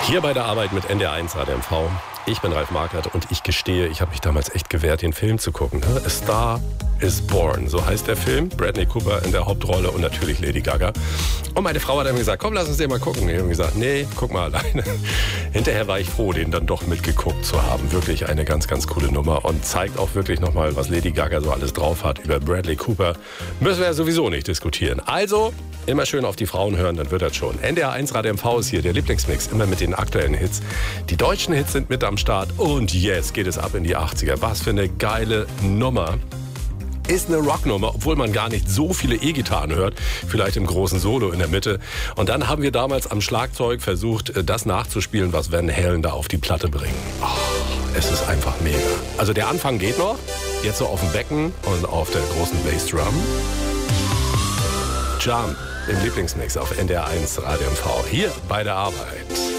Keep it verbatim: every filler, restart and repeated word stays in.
Hier bei der Arbeit mit N D R eins Radio M V. Ich bin Ralf Markert und ich gestehe, ich habe mich damals echt gewehrt, den Film zu gucken. A Star is Born, so heißt der Film. Bradley Cooper in der Hauptrolle und natürlich Lady Gaga. Und meine Frau hat dann gesagt, komm, lass uns den mal gucken. Ich habe gesagt, nee, guck mal alleine. Hinterher war ich froh, den dann doch mitgeguckt zu haben. Wirklich eine ganz, ganz coole Nummer und zeigt auch wirklich nochmal, was Lady Gaga so alles drauf hat. Über Bradley Cooper müssen wir ja sowieso nicht diskutieren. Also, immer schön auf die Frauen hören, dann wird das schon. N D R eins Radio M V ist hier, der Lieblingsmix, immer mit den aktuellen Hits. Die deutschen Hits sind mit am Start und jetzt geht es ab in die achtziger. Was für eine geile Nummer. Ist eine Rocknummer, obwohl man gar nicht so viele E-Gitarren hört, vielleicht im großen Solo in der Mitte. Und dann haben wir damals am Schlagzeug versucht, das nachzuspielen, was Van Halen da auf die Platte bringen. Oh, es ist einfach mega. Also der Anfang geht noch, jetzt so auf dem Becken und auf der großen Bassdrum. Jump im Lieblingsmix auf N D R eins Radio M V, hier bei der Arbeit.